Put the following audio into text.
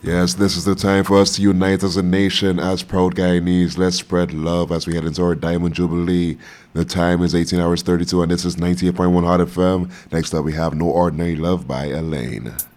Yes, this is the time for us to unite as a nation, as proud Guyanese. Let's spread love as we head into our Diamond Jubilee. The time is 18 hours 32, and this is 98.1 Hot FM. Next up, we have No Ordinary Love by Elaine.